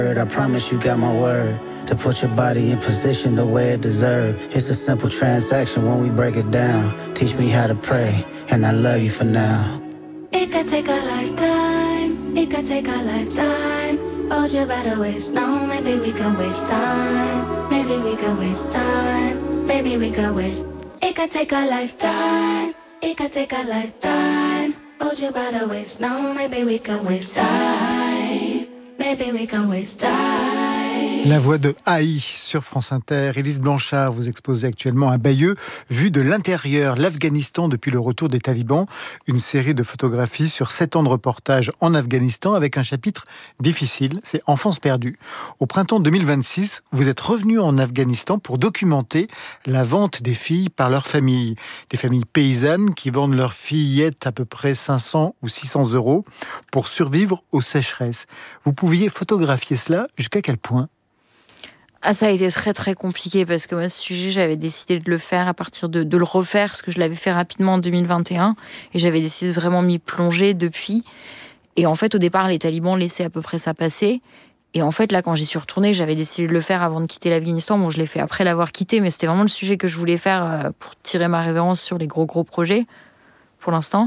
I promise you got my word to put your body in position the way it deserves. It's a simple transaction when we break it down. Teach me how to pray, and I love you for now. It could take a lifetime, it could take a lifetime. Oh, you better waste no, maybe we can waste time. Maybe we can waste time, maybe we can waste. It could take a lifetime, it could take a lifetime. Oh, you better waste no, maybe we can waste time. Maybe we can waste time. La voix de Haï sur France Inter. Élise Blanchard, vous exposez actuellement à Bayeux, vue de l'intérieur, l'Afghanistan depuis le retour des talibans. Une série de photographies sur 7 ans de reportage en Afghanistan avec un chapitre difficile, c'est Enfance perdue. Au printemps 2026, vous êtes revenu en Afghanistan pour documenter la vente des filles par leurs familles. Des familles paysannes qui vendent leurs fillettes à peu près 500 ou 600 euros pour survivre aux sécheresses. Vous pouviez photographier cela jusqu'à quel point ? Ah, ça a été très très compliqué parce que moi, ce sujet, j'avais décidé de le faire à partir de le refaire, parce que je l'avais fait rapidement en 2021 et j'avais décidé de vraiment m'y plonger depuis. Et en fait, au départ, les talibans laissaient à peu près ça passer. Et en fait, là, quand j'y suis retournée, j'avais décidé de le faire avant de quitter l'Afghanistan. Bon, je l'ai fait après l'avoir quitté, mais c'était vraiment le sujet que je voulais faire pour tirer ma révérence sur les gros projets, pour l'instant.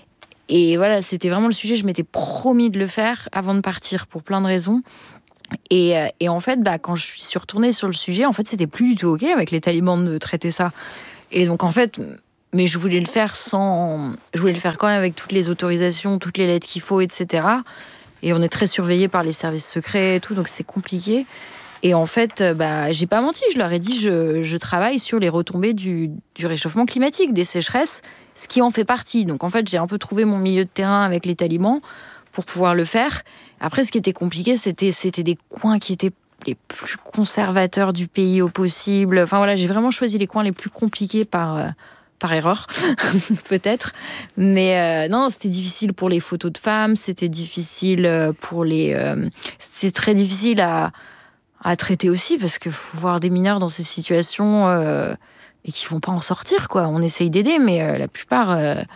Et voilà, c'était vraiment le sujet, je m'étais promis de le faire avant de partir, pour plein de raisons. Et en fait, quand je suis retournée sur le sujet, en fait, c'était plus du tout OK avec les talibans de traiter ça. Et donc, en fait, mais je voulais le faire je voulais le faire quand même avec toutes les autorisations, toutes les lettres qu'il faut, etc. Et on est très surveillés par les services secrets et tout, donc c'est compliqué. Et en fait, j'ai pas menti, je leur ai dit, je travaille sur les retombées du réchauffement climatique, des sécheresses, ce qui en fait partie. Donc en fait, j'ai un peu trouvé mon milieu de terrain avec les talibans pour pouvoir le faire. Après, ce qui était compliqué, c'était des coins qui étaient les plus conservateurs du pays au possible. Enfin voilà, j'ai vraiment choisi les coins les plus compliqués par erreur, peut-être. Mais non, c'était difficile pour les photos de femmes, c'était difficile pour les... c'était très difficile à traiter aussi, parce qu'il faut voir des mineurs dans ces situations et qui ne vont pas en sortir, quoi. On essaye d'aider, mais la plupart...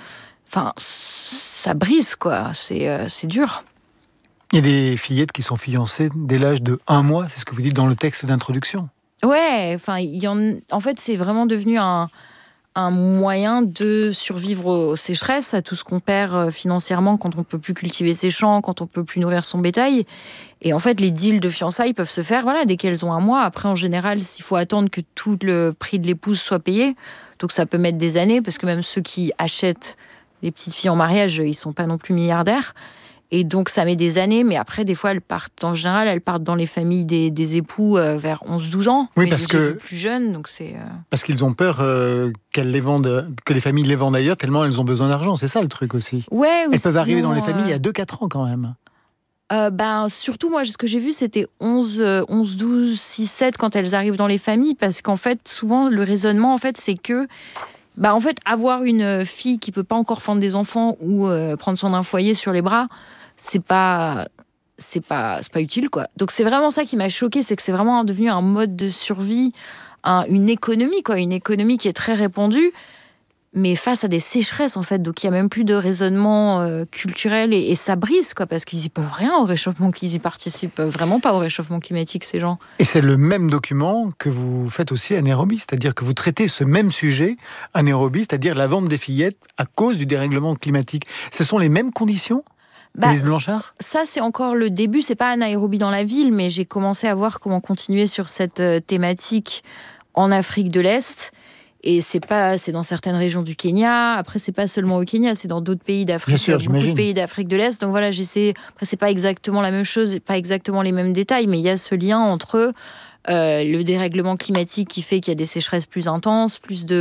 ça brise, quoi. C'est dur. Il y a des fillettes qui sont fiancées dès l'âge de 1 mois, c'est ce que vous dites dans le texte d'introduction. Ouais, en fait, c'est vraiment devenu un moyen de survivre aux sécheresses, à tout ce qu'on perd financièrement quand on ne peut plus cultiver ses champs, quand on ne peut plus nourrir son bétail. Et en fait, les deals de fiançailles peuvent se faire dès qu'elles ont 1 mois. Après, en général, il faut attendre que tout le prix de l'épouse soit payé. Donc ça peut mettre des années, parce que même ceux qui achètent les petites filles en mariage, ils ne sont pas non plus milliardaires. Et donc, ça met des années, mais après, des fois, elles partent dans les familles des époux vers 11-12 ans. Oui, mais parce que plus jeunes, donc c'est... Parce qu'ils ont peur que les familles les vendent ailleurs, tellement elles ont besoin d'argent. C'est ça, le truc aussi. Ouais, elles peuvent arriver dans les familles à 2-4 ans, quand même. Surtout, moi, ce que j'ai vu, c'était 11, 12, 6, 7 quand elles arrivent dans les familles, parce qu'en fait, souvent, le raisonnement, en fait, c'est que en fait, avoir une fille qui peut pas encore fendre des enfants ou prendre soin d'un foyer sur les bras, c'est pas utile, quoi. Donc c'est vraiment ça qui m'a choquée, c'est que c'est vraiment devenu un mode de survie, une économie, quoi, une économie qui est très répandue, mais face à des sécheresses, en fait. Donc il y a même plus de raisonnement culturel et ça brise, quoi, parce qu'ils y peuvent rien au réchauffement, qu'ils y participent vraiment pas au réchauffement climatique, ces gens. Et c'est le même document que vous faites aussi à Nairobi, c'est-à-dire que vous traitez ce même sujet à Nairobi, c'est-à-dire la vente des fillettes à cause du dérèglement climatique. Ce sont les mêmes conditions ? Élise Blanchard ? Ça, c'est encore le début. C'est pas à Nairobi dans la ville, mais j'ai commencé à voir comment continuer sur cette thématique en Afrique de l'Est. Et c'est dans certaines régions du Kenya. Après, c'est pas seulement au Kenya, c'est dans d'autres pays d'Afrique. Bien sûr, beaucoup de pays d'Afrique de l'Est. Donc voilà, j'essaie. Après, c'est pas exactement la même chose, pas exactement les mêmes détails, mais il y a ce lien entre le dérèglement climatique qui fait qu'il y a des sécheresses plus intenses,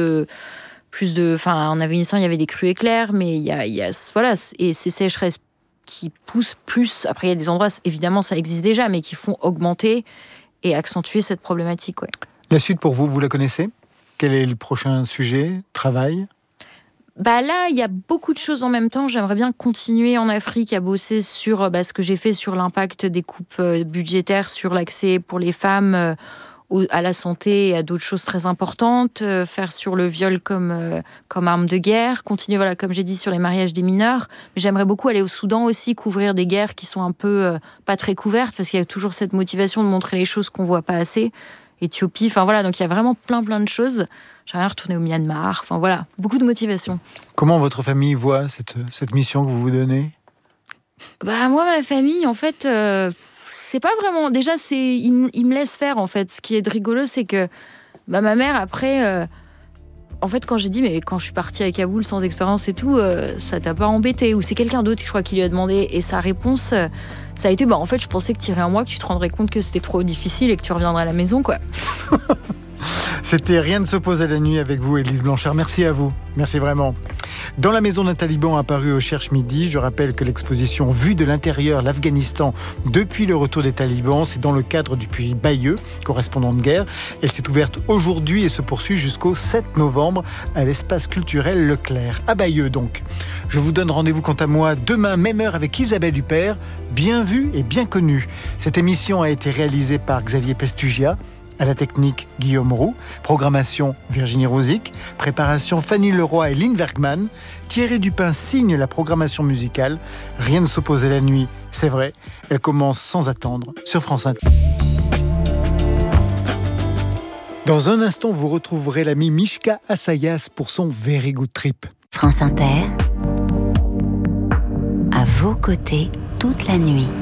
en Afghanistan, il y avait des crues éclairs, mais il y a et ces sécheresses qui poussent plus. Après, il y a des endroits, évidemment, ça existe déjà, mais qui font augmenter et accentuer cette problématique. Ouais. La suite, pour vous, vous la connaissez ? Quel est le prochain sujet, travail ? Là, il y a beaucoup de choses en même temps. J'aimerais bien continuer en Afrique à bosser sur ce que j'ai fait sur l'impact des coupes budgétaires sur l'accès pour les femmes à la santé et à d'autres choses très importantes, faire sur le viol comme arme de guerre, continuer, voilà, comme j'ai dit, sur les mariages des mineurs. Mais j'aimerais beaucoup aller au Soudan aussi, couvrir des guerres qui sont un peu pas très couvertes, parce qu'il y a toujours cette motivation de montrer les choses qu'on voit pas assez. Éthiopie, enfin voilà, donc il y a vraiment plein de choses. J'aimerais retourner au Myanmar, enfin voilà, beaucoup de motivation. Comment votre famille voit cette mission que vous vous donnez ? Moi, ma famille, en fait... c'est pas vraiment... Déjà, ils me laissent faire, en fait. Ce qui est rigolo, c'est que ma mère, après... en fait, quand j'ai dit, mais quand je suis partie à Kaboul sans expérience et tout, ça t'a pas embêté? Ou c'est quelqu'un d'autre, je crois, qui lui a demandé. Et sa réponse, ça a été, en fait, je pensais que t'irais un mois, que tu te rendrais compte que c'était trop difficile et que tu reviendrais à la maison, quoi. C'était Rien ne s'oppose à la nuit avec vous, Élise Blanchard. Merci à vous. Merci vraiment. Dans la maison d'un taliban apparu au Cherche Midi, je rappelle que l'exposition Vue de l'intérieur, l'Afghanistan depuis le retour des talibans, c'est dans le cadre du puits Bayeux, correspondant de guerre. Elle s'est ouverte aujourd'hui et se poursuit jusqu'au 7 novembre à l'espace culturel Leclerc, à Bayeux donc. Je vous donne rendez-vous quant à moi demain, même heure avec Isabelle Huppert, bien vue et bien connue. Cette émission a été réalisée par Xavier Pestugia. À la technique, Guillaume Roux. Programmation, Virginie Rosic. Préparation, Fanny Leroy et Lynn Bergman. Thierry Dupin signe la programmation musicale. Rien ne s'oppose à la nuit, c'est vrai. Elle commence sans attendre sur France Inter. Dans un instant, vous retrouverez l'ami Mishka Assayas pour son Very Good Trip. France Inter, à vos côtés toute la nuit.